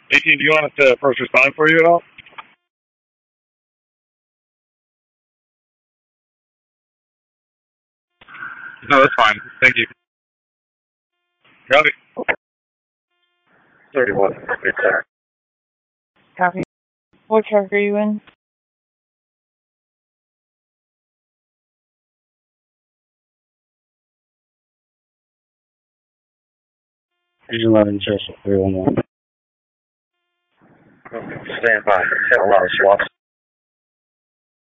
18, do you want us to first respond for you at all? No, that's fine. Thank you. Copy. 31. Yes, sir. Copy. What truck are you in? 11 Joseph 311. Stand by. Had a lot of swaps.